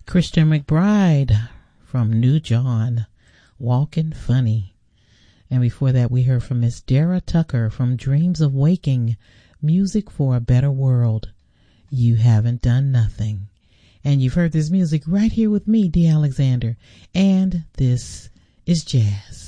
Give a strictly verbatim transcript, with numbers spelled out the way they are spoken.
Christian McBride from New John, Walkin' Funny. And before that, we heard from Miss Dara Tucker from Dreams of Waking, Music for a Better World, You Haven't Done Nothing. And you've heard this music right here with me, Dee Alexander. And this is jazz.